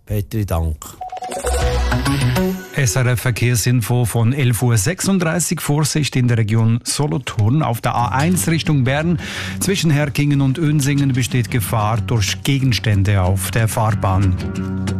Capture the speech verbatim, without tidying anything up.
Petri, Dank. S R F Verkehrsinfo von elf Uhr sechsunddreißig. Vorsicht in der Region Solothurn. Auf der A eins Richtung Bern zwischen Herkingen und Önsingen besteht Gefahr durch Gegenstände auf der Fahrbahn.